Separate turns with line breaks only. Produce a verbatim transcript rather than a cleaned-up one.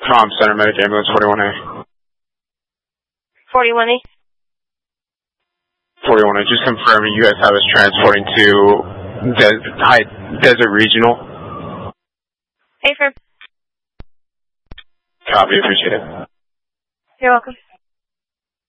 Com Center Medic Ambulance forty-one A.
forty-one A.
forty-one A, just confirming you guys have us transporting to Des- High Desert Regional.
Hey, firm.
Copy, appreciate it.
You're welcome.